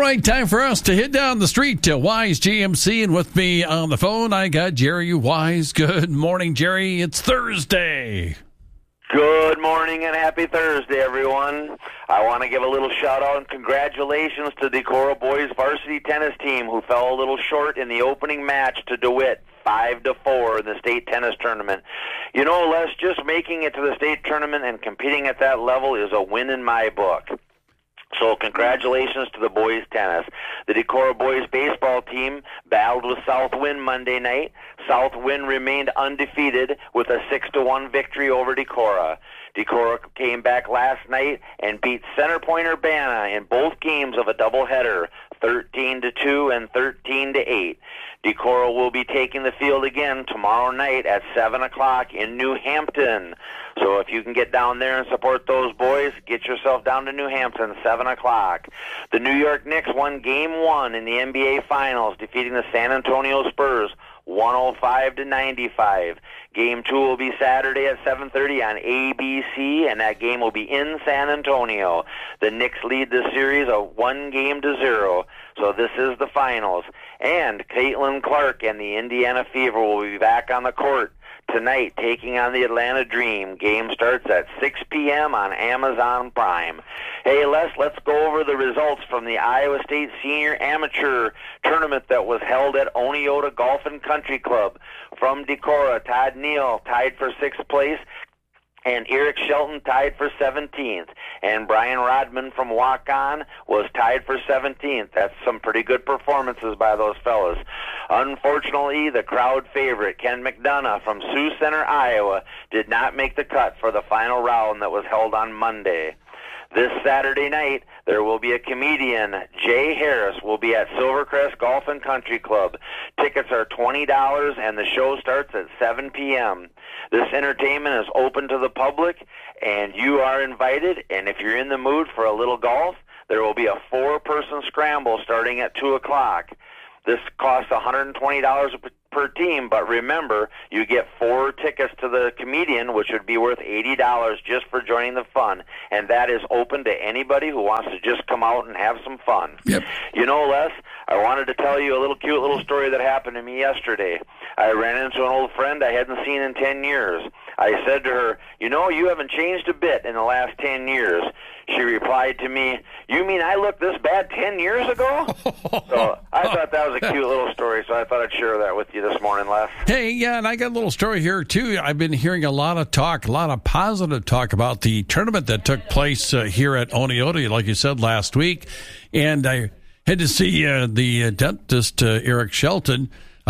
right, time for us to hit down the street to Wise GMC, and with me on the phone, I got Jerry Wise. Good morning, Jerry. It's Thursday. Good morning and happy Thursday, everyone. I want to give a little shout-out and congratulations to the Decorah boys varsity tennis team who fell a little short in the opening match to DeWitt, 5-4 in the state tennis tournament. You know, Les, just making it to the state tournament and competing at that level is a win in my book. So congratulations to the boys tennis. The Decorah boys baseball team battled with Southwind Monday night. Southwind remained undefeated with a 6-1 victory over Decorah. Decorah came back last night and beat Center Point Urbana in both games of a doubleheader, 13-2 and 13-8. Decorah will be taking the field again tomorrow night at 7 o'clock in New Hampton. So if you can get down there and support those boys, get yourself down to New Hampton, 7 o'clock. The New York Knicks won Game 1 in the NBA Finals, defeating the San Antonio Spurs 105-95. Game 2 will be Saturday at 7:30 on ABC, and that game will be in San Antonio. The Knicks lead the series of 1-0. So this is the finals. And Caitlin Clark and the Indiana Fever will be back on the court tonight, taking on the Atlanta Dream. Game starts at 6 p.m. on Amazon Prime. Hey, Les, let's go over the results from the Iowa State Senior Amateur Tournament that was held at Oneota Golf and Country Club. From Decorah, Todd Neal tied for 6th place, and Eric Shelton tied for 17th. And Brian Rodman from Walk-On was tied for 17th. That's some pretty good performances by those fellas. Unfortunately, the crowd favorite, Ken McDonough from Sioux Center, Iowa, did not make the cut for the final round that was held on Monday. This Saturday night, there will be a comedian. Jay Harris will be at Silvercrest Golf and Country Club. Tickets are $20, and the show starts at 7 p.m. This entertainment is open to the public, and you are invited. And if you're in the mood for a little golf, there will be a 4-person scramble starting at 2 o'clock. This costs $120 per team, but remember, you get 4 tickets to the comedian, which would be worth $80 just for joining the fun, and that is open to anybody who wants to just come out and have some fun. Yep. You know, Les, I wanted to tell you a little cute little story that happened to me yesterday. I ran into an old friend I hadn't seen in 10 years. I said to her, you know, you haven't changed a bit in the last 10 years. She replied to me, you mean I looked this bad 10 years ago? So I thought that was a cute little story, so I thought I'd share that with you this morning, Les. Hey, yeah, and I got a little story here, too. I've been hearing a lot of positive talk about the tournament that took place here at Oneota, like you said, last week. And I had to see the dentist, Eric Shelton.